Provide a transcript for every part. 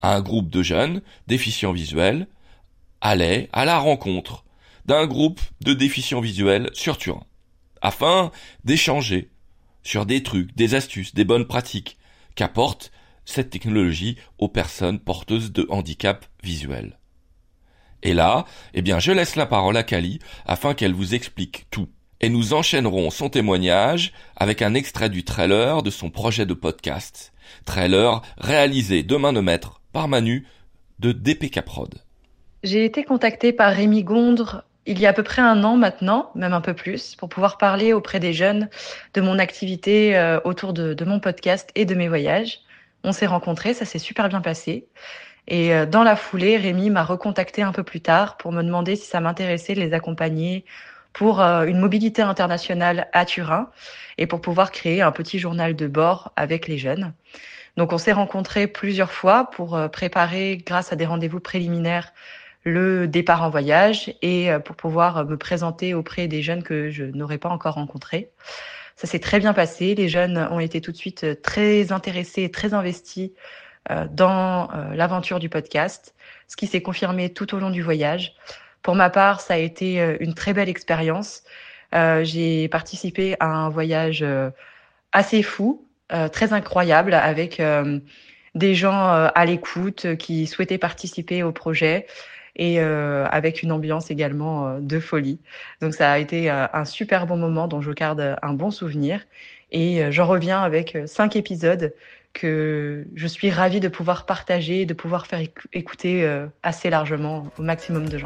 Un groupe de jeunes déficients visuels allait à la rencontre d'un groupe de déficients visuels sur Turin, afin d'échanger sur des trucs, des astuces, des bonnes pratiques qu'apporte cette technologie aux personnes porteuses de handicap visuel. Et là, je laisse la parole à Kali afin qu'elle vous explique tout. Et nous enchaînerons son témoignage avec un extrait du trailer de son projet de podcast. Trailer réalisé de main de maître par Manu de DPK Prod. J'ai été contactée par Rémi Gondre il y a à peu près 1 an maintenant, même un peu plus, pour pouvoir parler auprès des jeunes de mon activité autour de mon podcast et de mes voyages. On s'est rencontrés, ça s'est super bien passé. Et dans la foulée, Rémi m'a recontacté un peu plus tard pour me demander si ça m'intéressait de les accompagner pour une mobilité internationale à Turin et pour pouvoir créer un petit journal de bord avec les jeunes. Donc on s'est rencontrés plusieurs fois pour préparer, grâce à des rendez-vous préliminaires, le départ en voyage et pour pouvoir me présenter auprès des jeunes que je n'aurais pas encore rencontrés. Ça s'est très bien passé. Les jeunes ont été tout de suite très intéressés et très investis dans l'aventure du podcast, ce qui s'est confirmé tout au long du voyage. Pour ma part, ça a été une très belle expérience. J'ai participé à un voyage assez fou, très incroyable, avec des gens à l'écoute qui souhaitaient participer au projet et avec une ambiance également de folie. Donc ça a été un super bon moment dont je garde un bon souvenir. Et j'en reviens avec 5 épisodes que je suis ravie de pouvoir partager, de pouvoir faire écouter assez largement au maximum de gens.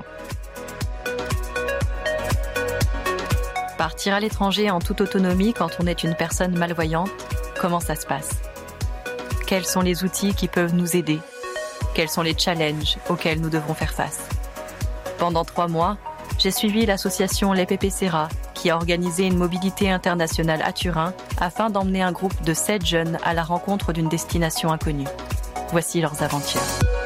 Partir à l'étranger en toute autonomie quand on est une personne malvoyante, comment ça se passe ? Quels sont les outils qui peuvent nous aider ? Quels sont les challenges auxquels nous devrons faire face ? Pendant 3 mois, j'ai suivi l'association l'EPP Serra qui a organisé une mobilité internationale à Turin afin d'emmener un groupe de 7 jeunes à la rencontre d'une destination inconnue. Voici leurs aventures.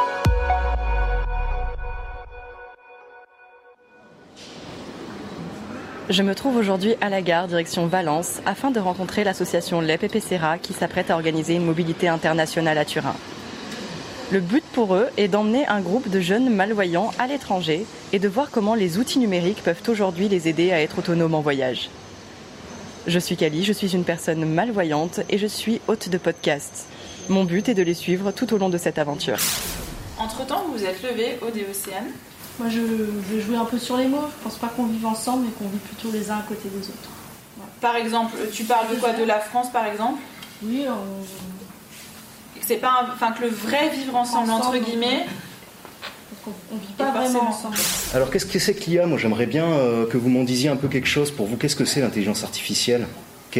Je me trouve aujourd'hui à la gare, direction Valence, afin de rencontrer l'association l'EPP Serra qui s'apprête à organiser une mobilité internationale à Turin. Le but pour eux est d'emmener un groupe de jeunes malvoyants à l'étranger et de voir comment les outils numériques peuvent aujourd'hui les aider à être autonomes en voyage. Je suis Kali, je suis une personne malvoyante et je suis hôte de podcast. Mon but est de les suivre tout au long de cette aventure. Entre-temps, vous vous êtes levé au DECM. Moi, je vais jouer un peu sur les mots. Je pense pas qu'on vive ensemble, mais qu'on vit plutôt les uns à côté des autres. Ouais. Par exemple, tu parles de quoi ? De la France, par exemple ? Oui, c'est pas que le vrai vivre ensemble entre guillemets, on vit pas vraiment ensemble. Alors qu'est-ce que c'est que l'IA ? Moi j'aimerais bien que vous m'en disiez un peu quelque chose. Pour vous, qu'est-ce que c'est l'intelligence artificielle ? Kenneth ?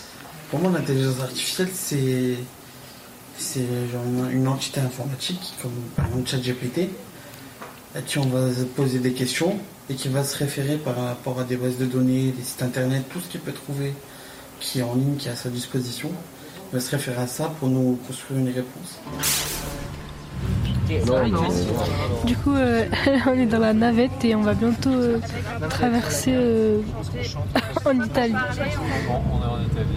Pour moi, l'intelligence artificielle, c'est genre une entité informatique, comme par exemple ChatGPT, à qui on va poser des questions et qui va se référer par rapport à des bases de données, des sites internet, tout ce qu'il peut trouver qui est en ligne, qui est à sa disposition. On va se référer à ça pour nous construire une réponse. Du coup, on est dans la navette et on va bientôt traverser en Italie. On est en Italie.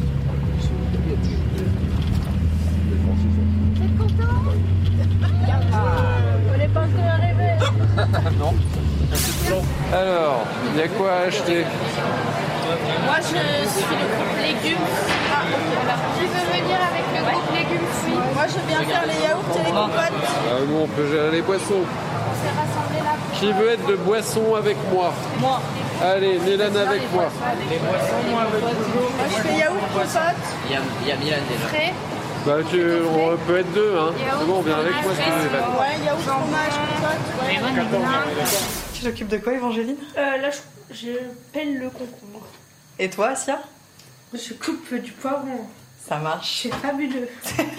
On n'est pas encore arrivé. Non. Alors, il y a quoi à acheter ? Moi, je suis le groupe légumes. Qui veut venir avec le groupe légumes fruits ? Moi, je viens faire les yaourts et les compotes. Nous, on peut gérer les boissons. On s'est rassemblés là. Qui veut être de boisson avec moi ? Moi. Allez, Mélane avec moi. Les boissons, moi avec vous. Moi, je fais yaourt, compote. Il y a Mylène déjà. Frais. On peut être 2, hein. C'est bon, viens avec moi si tu veux. Ouais, yaourt, fromage, compote. Tu t'occupes de quoi, Évangeline ? Là, je pèle le concombre. Et toi, Asia ? Je coupe du poivron. Ça marche. C'est fabuleux.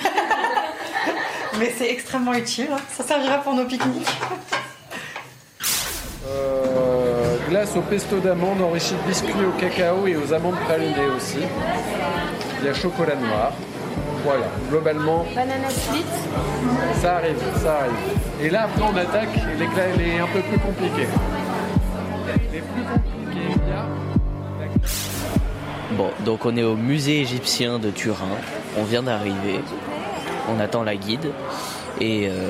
Mais c'est extrêmement utile. Ça servira pour nos pique-niques. Glace au pesto d'amande enrichie de biscuits au cacao et aux amandes pralinées aussi. Il y a chocolat noir. Voilà, globalement. Banana split. Ça arrive. Et là, après, on attaque. Elle est un peu plus compliquée. Les plus compliquées, il y a... Bon, donc on est au musée égyptien de Turin. On vient d'arriver. On attend la guide. Et